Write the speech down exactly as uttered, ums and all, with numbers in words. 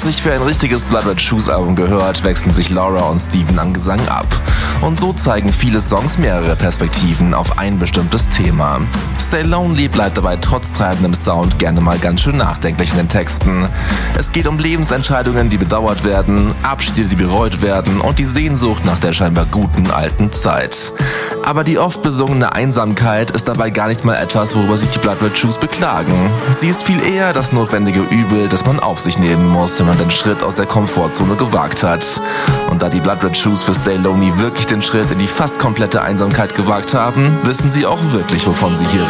sich für ein richtiges Blood Red Shoes Album gehört, wechseln sich Laura und Steven am Gesang ab. Und so zeigen viele Songs mehrere Perspektiven auf ein bestimmtes Thema. Stay Lonely bleibt dabei trotz treibendem Sound gerne mal ganz schön nachdenklich in den Texten. Es geht um Lebensentscheidungen, die bedauert werden, Abschiede, die bereut werden und die Sehnsucht nach der scheinbar guten alten Zeit. Aber die oft besungene Einsamkeit ist dabei gar nicht mal etwas, worüber sich die Blood Red Shoes beklagen. Sie ist viel eher das notwendige Übel, das man auf sich nehmen muss, wenn man den Schritt aus der Komfortzone gewagt hat. Und da die Blood Red Shoes für Stay Lonely wirklich den Schritt in die fast komplette Einsamkeit gewagt haben, wissen sie auch wirklich, wovon sie hier